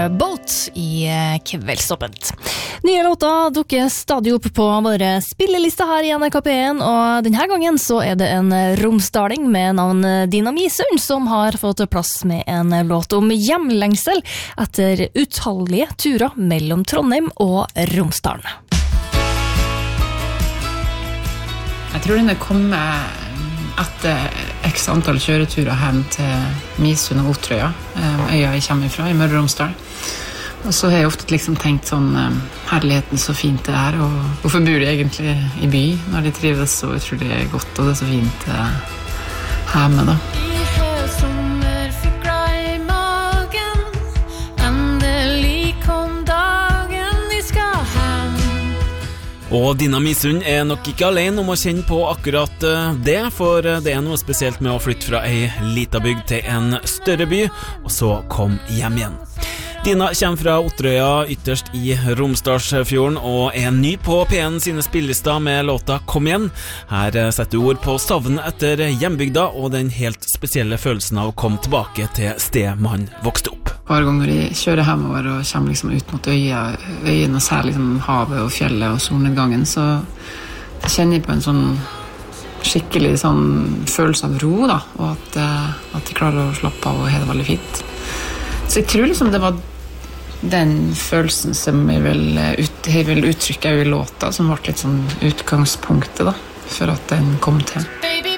Boat i Kveldstoppet. Nye låter dukker stadig opp på våre spillelister her i NRK1, og denne gangen så det en romsdaling med navn Dina Misund som har fått plass med en låt om hjemlengsel etter utallige turer mellom Trondheim og Romsdalen. Jeg tror den kommer etter x antall kjøreturer hjem til Misund og Otrøya, øya jeg kommer fra, i Møre og Romsdal. Og så har jeg ofte liksom tenkt sånn, herligheten så fint det er, og hvorfor bor de egentlig i by når de trives så utrolig godt, og det så fint hjemme da. Og Dina Misund nok ikke alene om å kjenne på akkurat det, for det noe spesielt med å flytte fra ei lita bygd til en større by, og så kom hjem igjen. Dina kommer fra Otrøya ytterst i Romsdalsfjorden og ny på P1 sine spillelister med låta Kom igjen. Her setter ord på savn etter hjembygda og den helt spesielle følelsen av å komme tilbake til sted man vokste opp. Hver gang når jeg kjører hjemover og kommer liksom ut mot øyen og ser liksom havet og fjellet og solnedgangen, så kjenner jeg på en sånn skikkelig sånn følelse av ro da, og at jeg klarer å slappe av og ha det veldig fint. Så jeg tror liksom det var den følelsen som jeg vil uttrykke i låta, som ble litt sånn utgangspunktet da, for at den kom til.